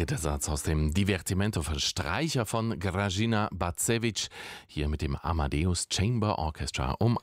dritte Satz aus dem Divertimento für Streicher von Grażyna Bacewicz, hier mit dem Amadeus Chamber Orchestra um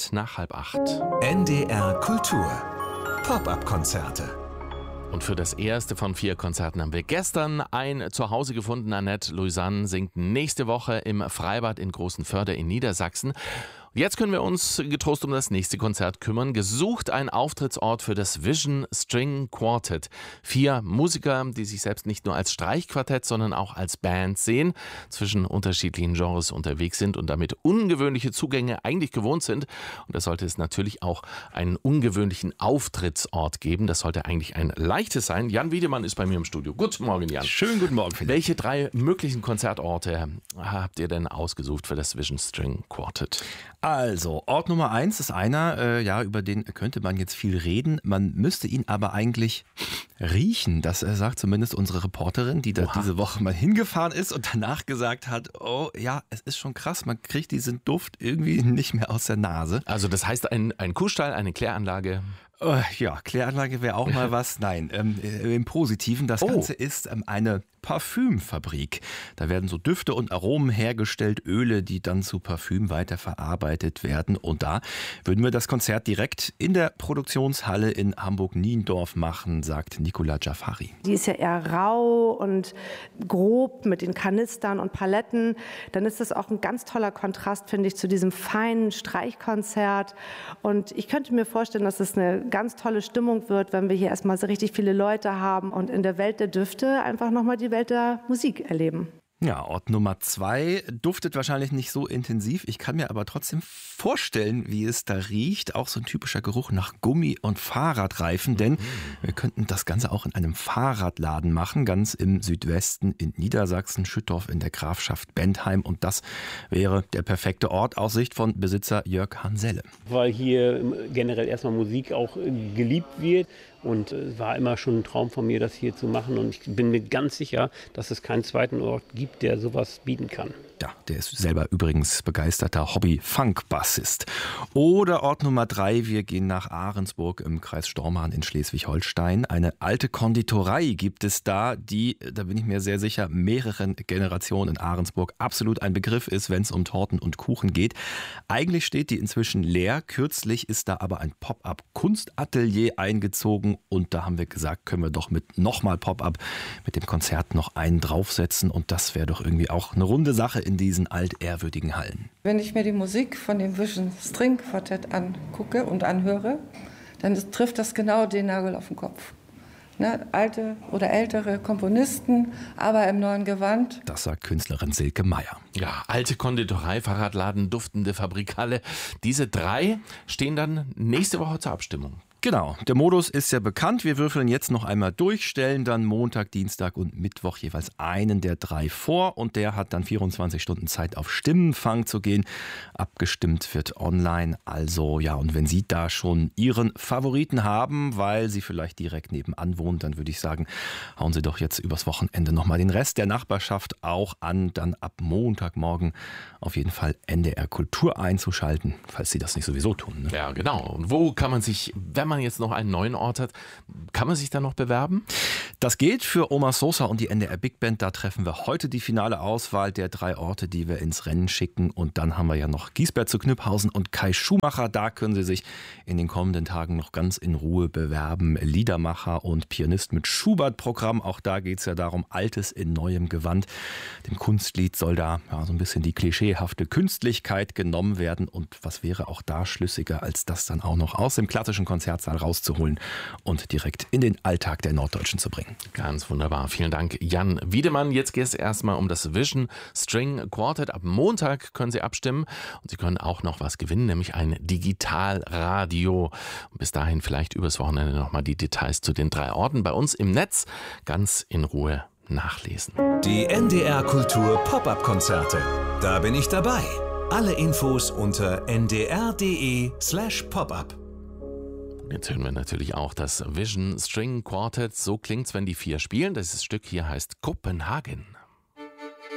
7:08. NDR Kultur Pop-up-Konzerte. Und für das erste von 4 Konzerten haben wir gestern ein Zuhause gefunden. Annette Louisanne singt nächste Woche im Freibad in Großenförde in Niedersachsen. Jetzt können wir uns getrost um das nächste Konzert kümmern. Gesucht ein Auftrittsort für das Vision String Quartet. 4 Musiker, die sich selbst nicht nur als Streichquartett, sondern auch als Band sehen, zwischen unterschiedlichen Genres unterwegs sind und damit ungewöhnliche Zugänge eigentlich gewohnt sind. Und da sollte es natürlich auch einen ungewöhnlichen Auftrittsort geben. Das sollte eigentlich ein leichtes sein. Jan Wiedemann ist bei mir im Studio. Guten Morgen, Jan. Schönen guten Morgen, Philipp. Welche 3 möglichen Konzertorte habt ihr denn ausgesucht für das Vision String Quartet? Also, Ort Nummer 1 ist einer, über den könnte man jetzt viel reden. Man müsste ihn aber eigentlich riechen. Das sagt zumindest unsere Reporterin, die da diese Woche mal hingefahren ist und danach gesagt hat, oh ja, es ist schon krass, man kriegt diesen Duft irgendwie nicht mehr aus der Nase. Also das heißt ein Kuhstall, eine Kläranlage? Ja, Kläranlage wäre auch mal was. Nein, im Positiven. Das Ganze ist eine Parfümfabrik. Da werden so Düfte und Aromen hergestellt, Öle, die dann zu Parfüm weiterverarbeitet werden. Und da würden wir das Konzert direkt in der Produktionshalle in Hamburg-Niendorf machen, sagt Nicola Jafari. Die ist ja eher rau und grob mit den Kanistern und Paletten. Dann ist das auch ein ganz toller Kontrast, finde ich, zu diesem feinen Streichkonzert. Und ich könnte mir vorstellen, dass es eine ganz tolle Stimmung wird, wenn wir hier erstmal so richtig viele Leute haben und in der Welt der Düfte einfach nochmal die Welt der Musik erleben. Ja, Ort Nummer 2 duftet wahrscheinlich nicht so intensiv. Ich kann mir aber trotzdem vorstellen, wie es da riecht. Auch so ein typischer Geruch nach Gummi und Fahrradreifen. Denn wir könnten das Ganze auch in einem Fahrradladen machen, ganz im Südwesten in Niedersachsen, Schüttorf in der Grafschaft Bentheim. Und das wäre der perfekte Ort aus Sicht von Besitzer Jörg Hanselle. Weil hier generell erstmal Musik auch geliebt wird. Und es war immer schon ein Traum von mir, das hier zu machen. Und ich bin mir ganz sicher, dass es keinen zweiten Ort gibt, der sowas bieten kann. Ja, der ist selber übrigens begeisterter Hobby-Funk-Bassist. Oder Ort Nummer 3, wir gehen nach Ahrensburg im Kreis Stormarn in Schleswig-Holstein. Eine alte Konditorei gibt es da, die, da bin ich mir sehr sicher, mehreren Generationen in Ahrensburg absolut ein Begriff ist, wenn es um Torten und Kuchen geht. Eigentlich steht die inzwischen leer. Kürzlich ist da aber ein Pop-up-Kunstatelier eingezogen und da haben wir gesagt, können wir doch mit nochmal Pop-up mit dem Konzert noch einen draufsetzen und das wäre doch irgendwie auch eine runde Sache in diesen altehrwürdigen Hallen. Wenn ich mir die Musik von dem Vision String Quartett angucke und anhöre, dann trifft das genau den Nagel auf den Kopf. Ne, alte oder ältere Komponisten, aber im neuen Gewand. Das sagt Künstlerin Silke Meier. Ja, alte Konditorei, Fahrradladen, duftende Fabrikhalle. Diese 3 stehen dann nächste Woche zur Abstimmung. Genau, der Modus ist ja bekannt. Wir würfeln jetzt noch einmal durch, stellen dann Montag, Dienstag und Mittwoch jeweils einen der 3 vor und der hat dann 24 Stunden Zeit auf Stimmenfang zu gehen. Abgestimmt wird online. Also ja, und wenn Sie da schon Ihren Favoriten haben, weil Sie vielleicht direkt nebenan wohnen, dann würde ich sagen, hauen Sie doch jetzt übers Wochenende nochmal den Rest der Nachbarschaft auch an, dann ab Montagmorgen auf jeden Fall NDR Kultur einzuschalten, falls Sie das nicht sowieso tun. Ne? Ja, genau. Und wo kann man sich, wenn man jetzt noch einen neuen Ort hat, kann man sich da noch bewerben? Das geht für Oma Sosa und die NDR Big Band. Da treffen wir heute die finale Auswahl der 3 Orte, die wir ins Rennen schicken. Und dann haben wir ja noch Giesbert zu Knüpphausen und Kai Schumacher. Da können Sie sich in den kommenden Tagen noch ganz in Ruhe bewerben. Liedermacher und Pianist mit Schubert-Programm. Auch da geht es ja darum, Altes in neuem Gewand. Dem Kunstlied soll da so ein bisschen die klischeehafte Künstlichkeit genommen werden. Und was wäre auch da schlüssiger, als das dann auch noch aus dem klassischen Konzertsaal rauszuholen und direkt in den Alltag der Norddeutschen zu bringen. Ganz wunderbar. Vielen Dank, Jan Wiedemann. Jetzt geht es erstmal um das Vision String Quartet. Ab Montag können Sie abstimmen und Sie können auch noch was gewinnen, nämlich ein Digitalradio. Bis dahin vielleicht übers Wochenende nochmal die Details zu den 3 Orten bei uns im Netz ganz in Ruhe nachlesen. Die NDR Kultur Pop-up-Konzerte. Da bin ich dabei. Alle Infos unter ndr.de/popup. Jetzt hören wir natürlich auch das Vision String Quartet. So klingt's, wenn die 4 spielen. Das Stück hier heißt Kopenhagen.